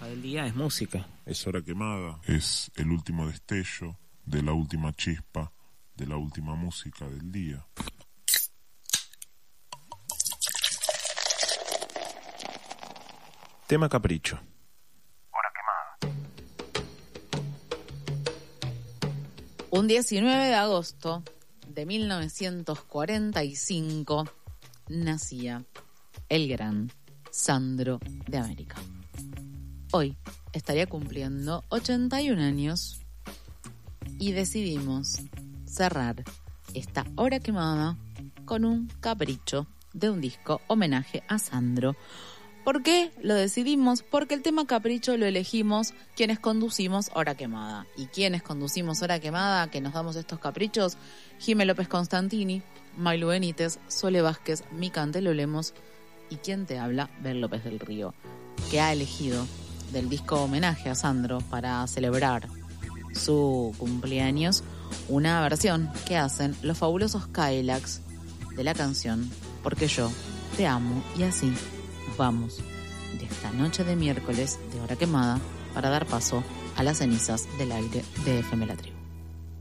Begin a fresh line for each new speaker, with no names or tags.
hoja del día es música.
Es hora quemada, es el último destello de la última chispa, de la última música del día.
Tema capricho.
Hora quemada.
Un 19 de agosto de 1945 nacía el gran Sandro de América. Hoy estaría cumpliendo 81 años y decidimos cerrar esta hora quemada con un capricho de un disco homenaje a Sandro. ¿Por qué lo decidimos? Porque el tema capricho lo elegimos quienes conducimos Hora Quemada. ¿Y quienes conducimos Hora Quemada, que nos damos estos caprichos? Jimé López Constantini, Mailu Benítez, Sole Vázquez, Mica Antelo Lemos y quien te habla, Bel López del Río, que ha elegido del disco homenaje a Sandro para celebrar su cumpleaños una versión que hacen los fabulosos Cadillacs de la canción Porque yo te amo, y así nos vamos de esta noche de miércoles de Hora Quemada para dar paso a las cenizas del aire de FM La Tribu.